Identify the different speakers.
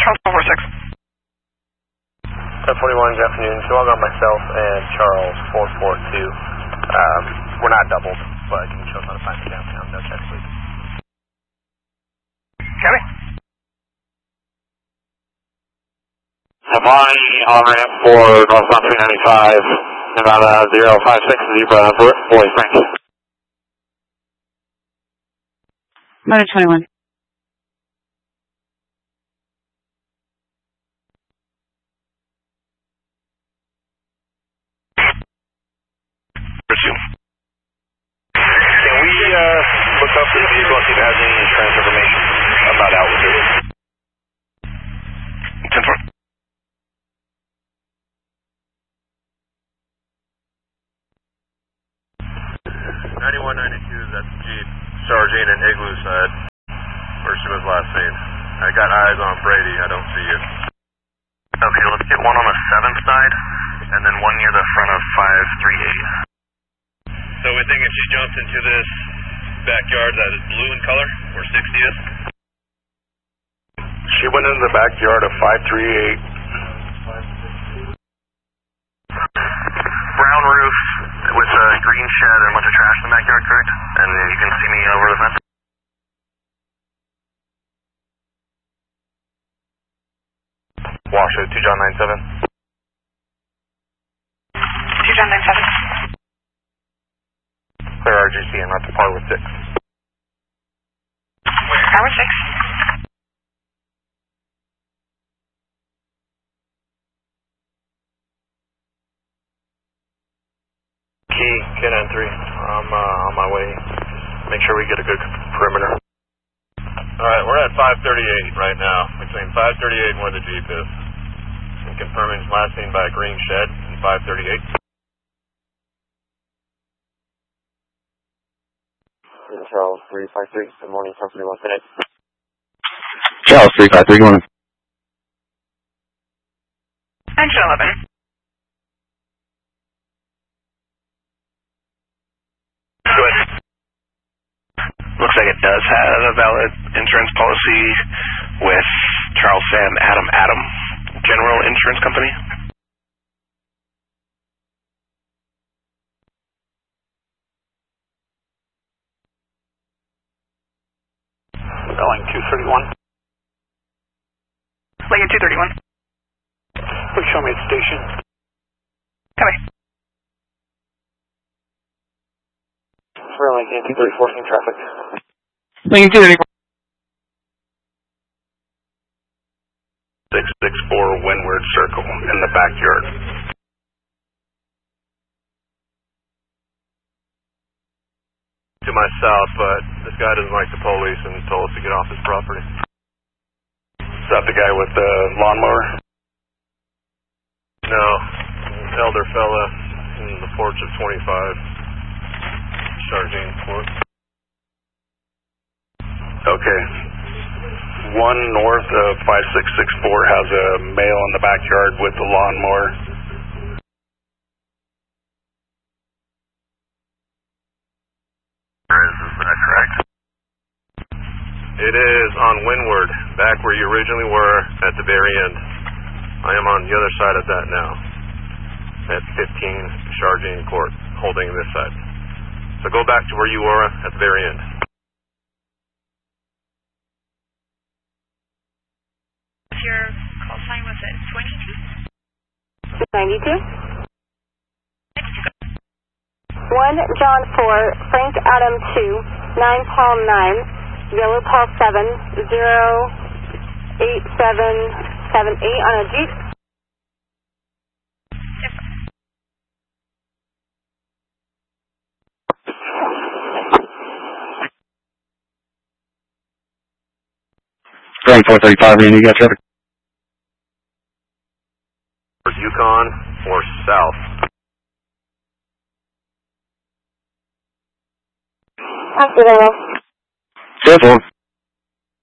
Speaker 1: Charles 446.
Speaker 2: 1041, good afternoon. So I'll go myself and Charles 442. We're not doubled, but can you show us how to find me downtown? No check, please.
Speaker 1: Copy.
Speaker 3: Hawaii on ramp for northbound 395, Nevada 056, Zebra, Boy Frank.
Speaker 4: Motor 21.
Speaker 2: Pursue. Can we look up this vehicle and see if it has any insurance information about Altitude? 10-4. 9192, that's Jeep, Sargent and Igloo side, where she was last seen. I got eyes on Brady, I don't see you. Okay, let's get one on the 7th side, and then one near the front of 538. So we think if she jumps into this backyard that is blue in color, where 60 is? She went into the backyard of 538. Brown roof with a green shed and a bunch of trash in the backyard, correct? And you can see me over the fence? Washoe, 2 John 97.
Speaker 1: 2 John 97.
Speaker 2: Clear RGC and not to par with 6.
Speaker 1: Par with 6.
Speaker 2: Key, K93. I'm on my way. Make sure we get a good perimeter. Alright, we're at 538 right now, between 538 and where the Jeep is. And confirming last seen by a green shed in 538.
Speaker 3: Charles 353, good morning, company 1 minute.
Speaker 5: Charles 353, good morning.
Speaker 1: Engine 11.
Speaker 2: Good. Looks like it does have a valid insurance policy with Charles Sam Adam General Insurance Company. Going 231.
Speaker 1: Lincoln 231.
Speaker 2: Please show me at station.
Speaker 1: Copy.
Speaker 3: For Lincoln 234 in traffic.
Speaker 4: Lincoln 234.
Speaker 2: 664 Windward Circle in the backyard. To my south, but this guy doesn't like the police and told us to get off his property. Is that the guy with the lawnmower? No, elder fella in the porch of 25. Charging Court. Okay. One north of 5664 has a male in the backyard with the lawnmower. Is that correct? It is on Windward, back where you originally were at the very end. I am on the other side of that now. At 15 Charging Court, holding this side. So go back to where you were at the very end.
Speaker 1: Your call sign was at 22?
Speaker 6: 92. 1 John 4, Frank Adam 2, 9 Paul 9, Yellow Paul 7, 08778 on a Jeep.
Speaker 5: Frank 435, and you got traffic.
Speaker 2: Yukon or south?
Speaker 6: After the
Speaker 5: Careful.